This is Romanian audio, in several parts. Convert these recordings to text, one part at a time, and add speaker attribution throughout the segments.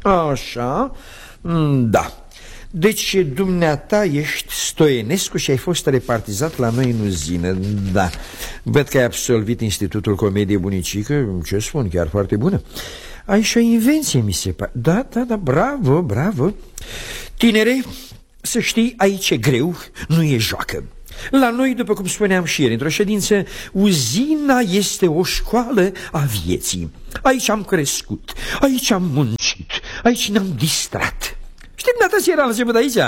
Speaker 1: Așa, da. Deci dumneata ești Stoienescu și ai fost repartizat la noi în uzină. Da, văd că ai absolvit Institutul Comedie Bunicică. Ce spun, chiar foarte bună. Ai și o invenție, mi se pare. Da, bravo, bravo. Tinere, să știi, aici e greu, nu e joacă. La noi, după cum spuneam și ieri într-o ședință, uzina este o școală a vieții. Aici am crescut, aici am muncit, aici ne-am distrat. Știi, dumneata ce era la început aici?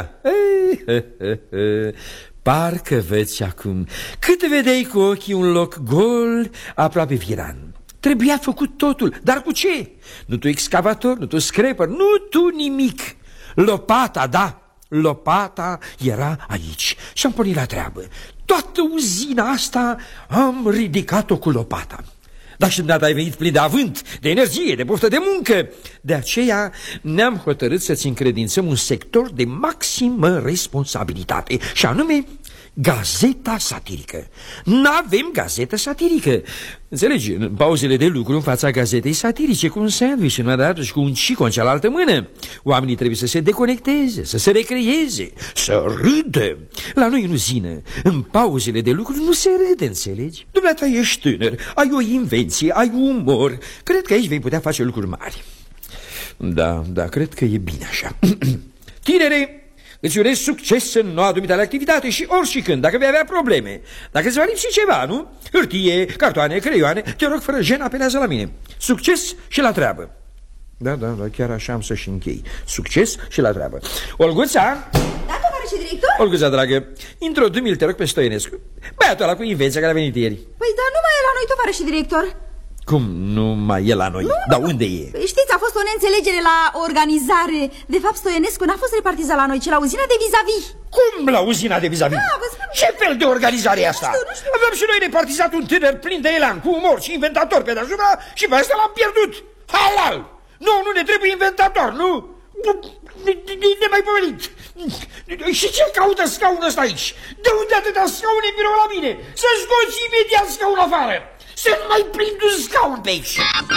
Speaker 1: Parcă vezi acum. Cât vedeai cu ochii un loc gol, aproape viran. Trebuia făcut totul, dar cu ce? Nu tu excavator, nu tu scraper, nu tu nimic. Lopata, da, lopata era aici și am pornit la treabă. Toată uzina asta am ridicat-o cu lopata. Dar și dumneata ai venit plin de avânt, de energie, de poftă de muncă. De aceea ne-am hotărât să-ți încredințăm un sector de maximă responsabilitate, și anume gazeta satirică. N-avem gazetă satirică. Înțelegi, în pauzele de lucru, în fața gazetei satirice, cu un sandwich în mâna și cu un cico în cealaltă mână, oamenii trebuie să se deconecteze, să se recreeze, să râdă. La noi în uzină, în pauzele de lucru, nu se râde, înțelegi? Dumneata ești tânăr, ai o invenție, ai umor. Cred că aici vei putea face lucruri mari. Da, cred că e bine așa. Tinere, îți urez succes în noua dumitale activitate și oricând, dacă vei avea probleme, dacă îți va lipsi ceva, nu? Hârtie, cartoane, creioane, te rog, fără jenă, apelează la mine. Succes și la treabă. Da, chiar așa am să-și închei. Succes și la treabă. Olguța!
Speaker 2: Da, tovarășe director?
Speaker 1: Olguța, dragă, introdu-mi-l, te rog, pe Stoienescu, băiatul ăla cu invenția care a venit ieri.
Speaker 2: Păi, dar nu mai e la noi, tovarășe director.
Speaker 1: Cum nu mai e la noi? Dar unde e?
Speaker 2: Știți, a fost o neînțelegere la organizare. De fapt, Stoienescu n-a fost repartizat la noi, ci la uzina de vis-a-vis.
Speaker 1: Cum la uzina de vis-a-vis?
Speaker 2: Da, vă spun.
Speaker 1: Ce fel de organizare e asta?
Speaker 2: Nu știu.
Speaker 1: Aveam și noi repartizat un tânăr plin de elan, cu umor și inventator pe deasupra, și pe asta l-am pierdut. Halal! Nu ne trebuie inventator, nu? Nemaipomenit. Și ce caută scaunul ăsta aici? De unde atâta scaune în birou la mine? Să scoți imediat scaunul afară! Să nu mai prind un scaun pe aici!